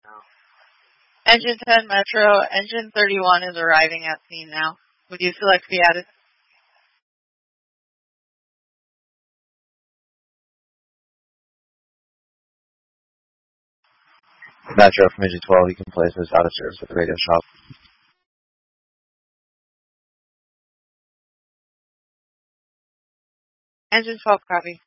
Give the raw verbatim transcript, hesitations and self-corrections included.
Engine ten Metro, Engine thirty-one is arriving at scene now. Would you select to be added? Metro from Engine twelve, you can place this out of service at the radio shop. Engine twelve, copy.